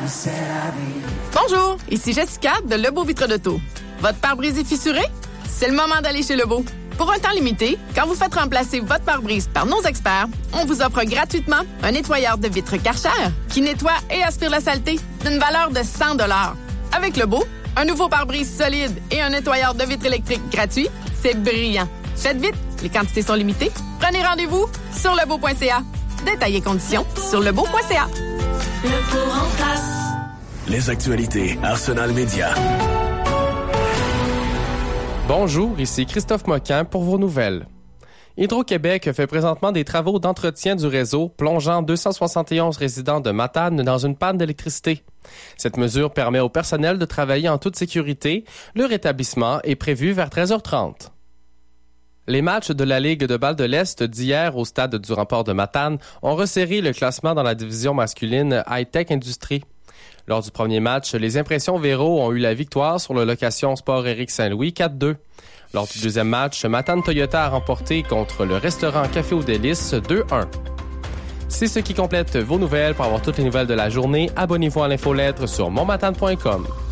Bonjour, ici Jessica de Lebeau Vitre d'Auto. Votre pare-brise est fissuré? C'est le moment d'aller chez Lebeau. Pour un temps limité, quand vous faites remplacer votre pare-brise par nos experts, on vous offre gratuitement un nettoyeur de vitres Karcher qui nettoie et aspire la saleté d'une valeur de 100 $. Avec Lebeau, un nouveau pare-brise solide et un nettoyeur de vitres électriques gratuit, c'est brillant. Faites vite, les quantités sont limitées. Prenez rendez-vous sur lebeau.ca. Détails et conditions sur lebeau.ca. Lebeau remplace. Les actualités Arsenal Média. Bonjour, ici Christophe Moquin pour vos nouvelles. Hydro-Québec fait présentement des travaux d'entretien du réseau, plongeant 271 résidents de Matane dans une panne d'électricité. Cette mesure permet au personnel de travailler en toute sécurité. Le rétablissement est prévu vers 13h30. Les matchs de la Ligue de balle de l'Est d'hier au stade du Rempart de Matane ont resserré le classement dans la division masculine High-Tech Industrie. Lors du premier match, les Impressions Véro ont eu la victoire sur le location Sport Éric Saint-Louis 4-2. Lors du deuxième match, Matane Toyota a remporté contre le restaurant Café aux Délices 2-1. C'est ce qui complète vos nouvelles. Pour avoir toutes les nouvelles de la journée, abonnez-vous à l'infolettre sur montmatane.com.